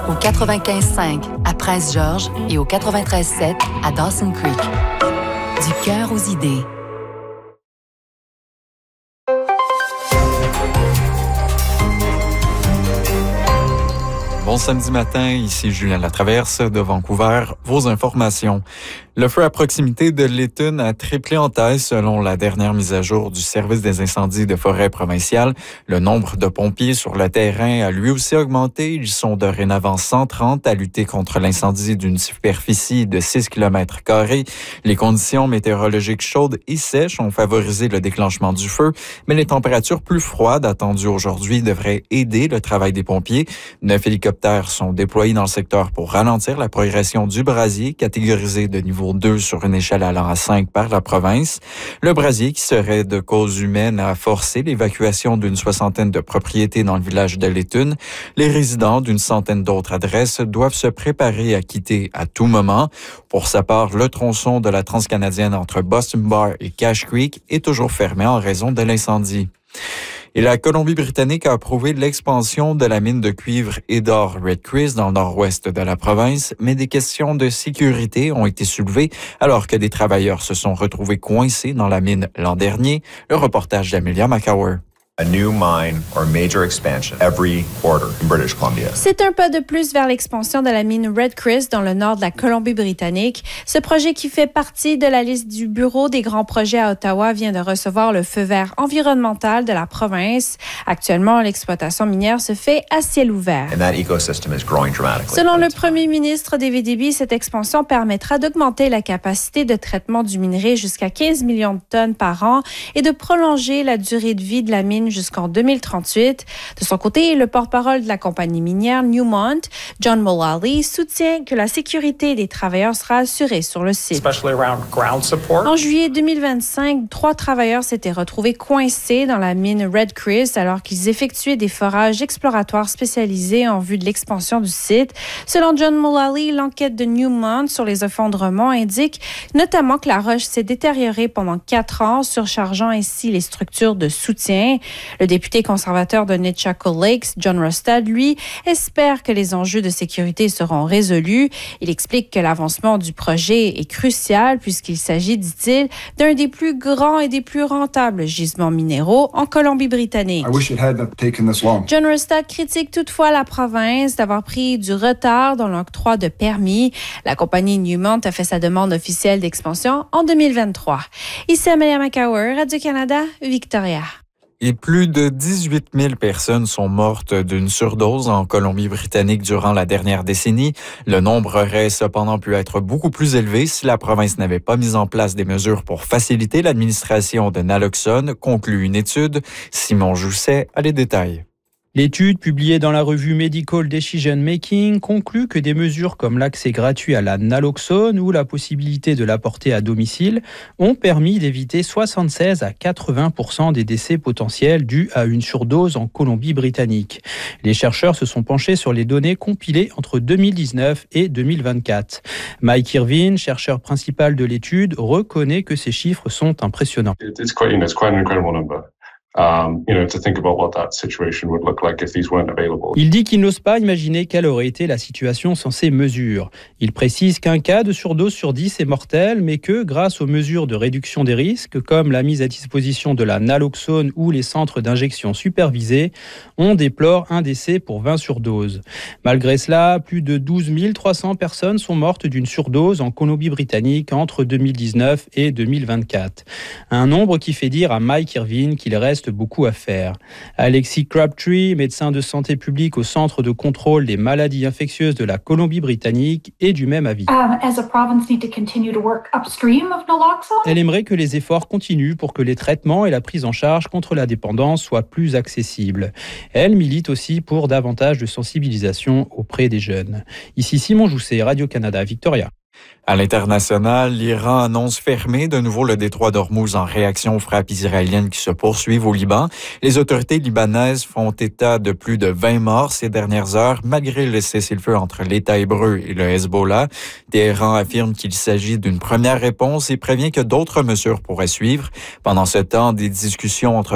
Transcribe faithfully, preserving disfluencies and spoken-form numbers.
au quatre-vingt-quinze cinq à Prince-Georges et au quatre-vingt-treize sept à Dawson Creek. Du cœur aux idées. Bon samedi matin, ici Julien Latraverse de Vancouver. Vos informations. Le feu à proximité de Lytton a triplé en taille selon la dernière mise à jour du service des incendies de forêt provincial. Le nombre de pompiers sur le terrain a lui aussi augmenté. Ils sont dorénavant cent trente à lutter contre l'incendie d'une superficie de six kilomètres carrés. Les conditions météorologiques chaudes et sèches ont favorisé le déclenchement du feu, mais les températures plus froides attendues aujourd'hui devraient aider le travail des pompiers. Neuf hélicoptères sont déployés dans le secteur pour ralentir la progression du brasier, catégorisé de niveau deux sur une échelle allant à cinq par la province. Le brasier, qui serait de cause humaine, a forcé l'évacuation d'une soixantaine de propriétés dans le village de Lytton. Les résidents d'une centaine d'autres adresses doivent se préparer à quitter à tout moment. Pour sa part, le tronçon de la transcanadienne entre Boston Bar et Cache Creek est toujours fermé en raison de l'incendie. Et la Colombie-Britannique a approuvé l'expansion de la mine de cuivre et d'or Red Chris dans le nord-ouest de la province, mais des questions de sécurité ont été soulevées alors que des travailleurs se sont retrouvés coincés dans la mine l'an dernier. Le reportage d'Amelia McCower. A new mine or major expansion every quarter in British Columbia. C'est un pas de plus vers l'expansion de la mine Red Chris dans le nord de la Colombie-Britannique. Ce projet, qui fait partie de la liste du Bureau des grands projets à Ottawa, vient de recevoir le feu vert environnemental de la province. Actuellement, l'exploitation minière se fait à ciel ouvert. And that ecosystem is growing dramatically. Selon le premier ministre David Eby, cette expansion permettra d'augmenter la capacité de traitement du minerai jusqu'à quinze millions de tonnes par an et de prolonger la durée de vie de la mine jusqu'en deux mille trente-huit. De son côté, le porte-parole de la compagnie minière Newmont, John Mullally, soutient que la sécurité des travailleurs sera assurée sur le site. En juillet deux mille vingt-cinq, trois travailleurs s'étaient retrouvés coincés dans la mine Red Chris alors qu'ils effectuaient des forages exploratoires spécialisés en vue de l'expansion du site. Selon John Mullally, l'enquête de Newmont sur les effondrements indique notamment que la roche s'est détériorée pendant quatre ans, surchargeant ainsi les structures de soutien. Le député conservateur de Nitchako Lakes, John Rostad, lui, espère que les enjeux de sécurité seront résolus. Il explique que l'avancement du projet est crucial puisqu'il s'agit, dit-il, d'un des plus grands et des plus rentables gisements minéraux en Colombie-Britannique. John Rostad critique toutefois la province d'avoir pris du retard dans l'octroi de permis. La compagnie Newmont a fait sa demande officielle d'expansion en deux mille vingt-trois. Ici Amelia McCower, Radio-Canada, Victoria. Et plus de dix-huit mille personnes sont mortes d'une surdose en Colombie-Britannique durant la dernière décennie. Le nombre aurait cependant pu être beaucoup plus élevé si la province n'avait pas mis en place des mesures pour faciliter l'administration de naloxone, conclut une étude. Simon Jousset a les détails. L'étude, publiée dans la revue Medical Decision Making, conclut que des mesures comme l'accès gratuit à la naloxone ou la possibilité de l'apporter à domicile ont permis d'éviter soixante-seize à quatre-vingts pour cent des décès potentiels dus à une surdose en Colombie-Britannique. Les chercheurs se sont penchés sur les données compilées entre deux mille dix-neuf et deux mille vingt-quatre. Mike Irvine, chercheur principal de l'étude, reconnaît que ces chiffres sont impressionnants. It's quite, you know, it's quite an incredible number. Um, you know, to think about what that situation would look like if these weren't available. Il dit qu'il n'ose pas imaginer quelle aurait été la situation sans ces mesures. Il précise qu'un cas de surdose sur dix est mortel, mais que grâce aux mesures de réduction des risques, comme la mise à disposition de la naloxone ou les centres d'injection supervisés, on déplore un décès pour vingt surdoses. Malgré cela, plus de douze mille trois cents personnes sont mortes d'une surdose en Colombie-Britannique entre deux mille dix-neuf et deux mille vingt-quatre. Un nombre qui fait dire à Mike Irvine qu'il reste beaucoup à faire. Alexis Crabtree, médecin de santé publique au Centre de contrôle des maladies infectieuses de la Colombie-Britannique, est du même avis. Um, as a province need to continue to work upstream of naloxone. Elle aimerait que les efforts continuent pour que les traitements et la prise en charge contre la dépendance soient plus accessibles. Elle milite aussi pour davantage de sensibilisation auprès des jeunes. Ici Simon Jousset, Radio-Canada, Victoria. À l'international, l'Iran annonce fermer de nouveau le détroit d'Ormuz en réaction aux frappes israéliennes qui se poursuivent au Liban. Les autorités libanaises font état de plus de vingt morts ces dernières heures, malgré le cessez-le-feu entre l'État hébreu et le Hezbollah. Téhéran affirme qu'il s'agit d'une première réponse et prévient que d'autres mesures pourraient suivre. Pendant ce temps, des discussions entre